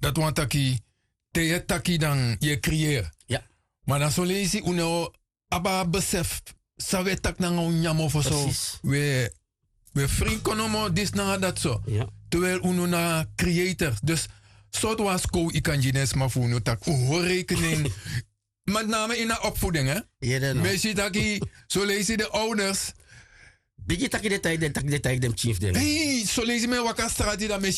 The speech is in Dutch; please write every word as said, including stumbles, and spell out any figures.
Dat want taki, te je taki dan je creëer. Ja. Maar dan zo lees je, uno, aba besef, sa we tak na ngau nyamo voor zo. We, we vriend konomo, dis na dat zo. Ja. Terwijl uno na creator. Dus, soort was ko ikanjines maar voor uno tak, oh, rekening. Met name in de opvoeding, hè? Ja, dan. Mensen taki, zo lees je de ouders. Bigi taki de tijd, de taki de tijd, de chief den. Hey, zo lees je me wakka straat die dat